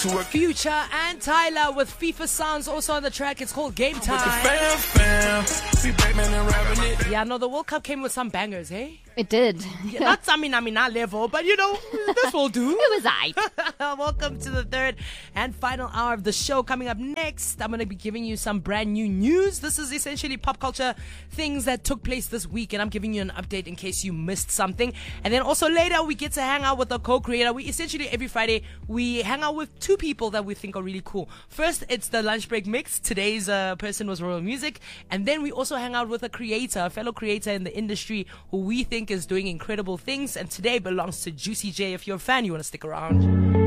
Future and Tyler with FIFA sounds also on the track. It's called Game Time. Yeah, no, the World Cup came with some bangers, eh? It did. Yeah, not Samina level, but you know, this will do. It was aight. Welcome to the third and final hour of the show. Coming up next, I'm going to be giving you some brand new news. This is essentially pop culture things that took place this week, and I'm giving you an update in case you missed something. And then also later, we get to hang out with a co-creator. We essentially, every Friday, we hang out with two people that we think are really cool. First, it's the lunch break mix. Today's person was Royal Music. And then we also hang out with a creator, a fellow creator in the industry who we think is doing incredible things. And today belongs to Juicy J. If you're a fan, you want to stick around.